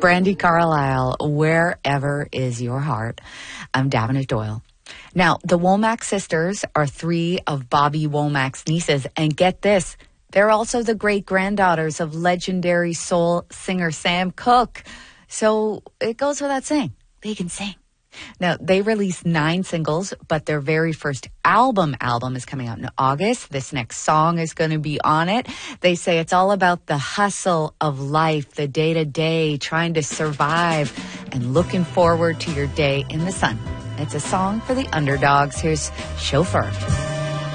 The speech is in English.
Brandi Carlile, Wherever Is Your Heart. I'm Davenant Doyle. Now, the Womack sisters are three of Bobby Womack's nieces, and get this, they're also the great-granddaughters of legendary soul singer Sam Cooke. So it goes without saying, they can sing. Now, they released 9 singles, but their very first album is coming out in August. This next song is going to be on it. They say it's all about the hustle of life, the day-to-day, trying to survive, and looking forward to your day in the sun. It's a song for the underdogs. Here's Chauffeur.